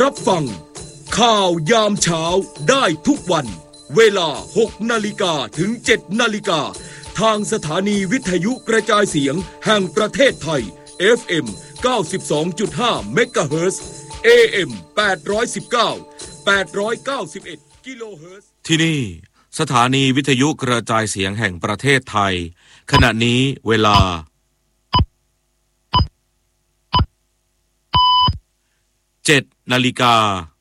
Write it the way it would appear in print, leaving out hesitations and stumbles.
รับฟังข่าวยามเช้าได้ทุกวันเวลา 6 นาฬิกาถึง 7 นาฬิกาทางสถานีวิทยุกระจายเสียงแห่งประเทศไทย FM 92.5 เมกะเฮิรตซ์ AM 819 891 กิโลเฮิรตซ์ที่นี่สถานีวิทยุกระจายเสียงแห่งประเทศไทยขณะนี้เวลา 7 นาฬิกา